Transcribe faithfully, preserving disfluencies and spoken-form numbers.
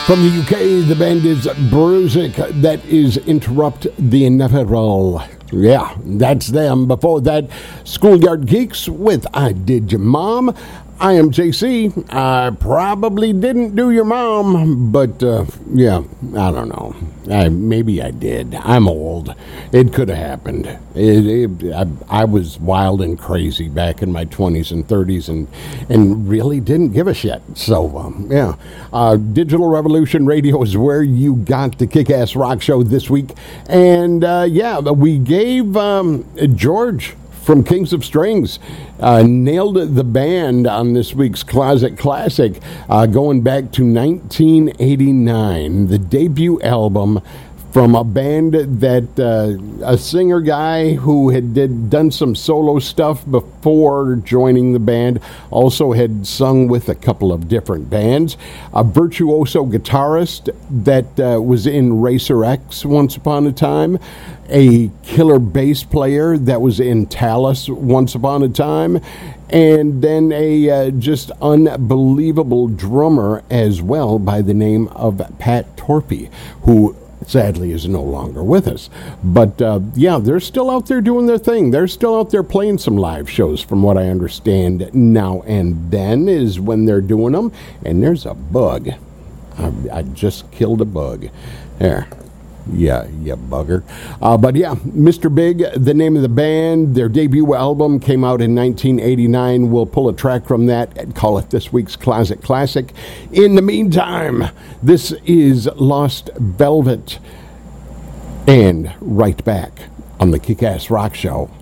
From the U K, the band is Bruzik. That is Interrupt the Inevitable. Yeah, that's them. Before that, Schoolyard Geeks with I Did Your Mom. I am J C. I probably didn't do your mom, but uh, yeah, I don't know. I, maybe I did. I'm old. It could have happened. It, it, I, I was wild and crazy back in my twenties and thirties and, and really didn't give a shit. So, um, yeah. Uh, Digital Revolution Radio is where you got the Kick-Ass Rock Show this week. And, uh, yeah, we gave um, George from Kings of Strings uh, nailed the band on this week's Closet Classic, uh, going back to nineteen eighty-nine, the debut album from a band that uh, a singer guy who had did done some solo stuff before joining the band, also had sung with a couple of different bands, a virtuoso guitarist that uh, was in Racer X once upon a time, a killer bass player that was in Talus once upon a time, and then a uh, just unbelievable drummer as well by the name of Pat Torpey, who sadly is no longer with us. But uh, yeah, they're still out there doing their thing. They're still out there playing some live shows, from what I understand. Now and then is when they're doing them. And there's a bug. I, I just killed a bug. There. Yeah, yeah, bugger. Uh, but yeah, Mister Big, the name of the band, their debut album came out in nineteen eighty-nine. We'll pull a track from that and call it this week's Closet Classic. In the meantime, this is Lost Velvet. And right back on the Kick-Ass Rock Show.